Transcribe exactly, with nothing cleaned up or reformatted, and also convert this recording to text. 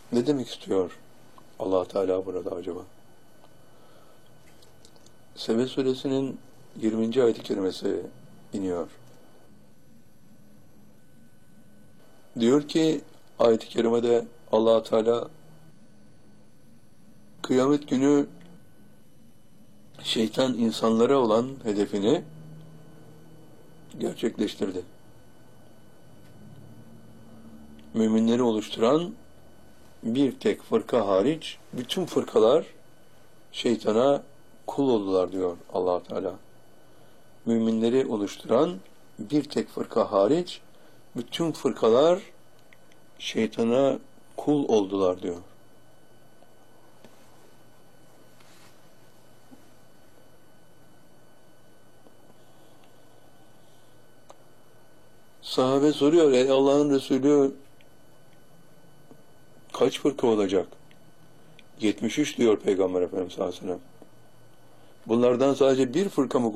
Ne demek istiyor Allah Teala burada acaba? Sebe suresinin yirminci ayet-i kerimesi iniyor. Diyor ki ayet-i kerimede Allah Teala kıyamet günü şeytan insanlara olan hedefini gerçekleştirdi. Müminleri oluşturan bir tek fırka hariç bütün fırkalar şeytana kul oldular diyor Allah Teala. Müminleri oluşturan bir tek fırka hariç bütün fırkalar şeytana kul oldular diyor. Sahabe soruyor, ey Allah'ın Resulü kaç fırka olacak? yetmiş üç diyor Peygamber Efendimiz sallallahu aleyhi ve sellem. Bunlardan sadece bir fırka mı